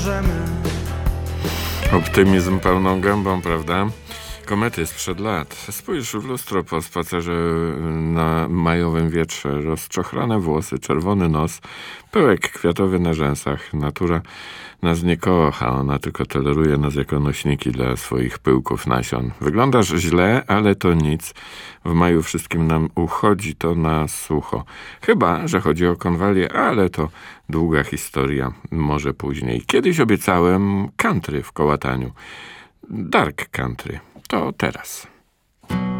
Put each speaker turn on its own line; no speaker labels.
Optymizm pełną gębą, prawda? Komety sprzed lat. Spójrz w lustro po spacerze na majowym wietrze. Rozczochrane włosy, czerwony nos, pyłek kwiatowy na rzęsach. Natura nas nie kocha, ona tylko toleruje nas jako nośniki dla swoich pyłków nasion. Wyglądasz źle, ale to nic. W maju wszystkim nam uchodzi to na sucho. Chyba że chodzi o konwalię, ale to długa historia, może później. Kiedyś obiecałem country w Kołataniu. Dark country. To teraz.